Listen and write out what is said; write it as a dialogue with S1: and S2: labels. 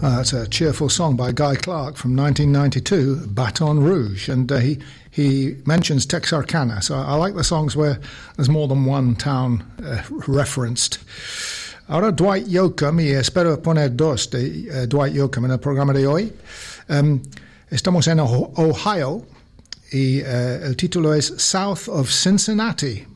S1: It's a cheerful song by Guy Clark from 1992, Baton Rouge, and he mentions Texarkana. So I like the songs where there's more than one town referenced. Ahora Dwight Yoakam, y espero poner dos de Dwight Yoakam en el programa de hoy. Estamos en Ohio y el título es South of Cincinnati.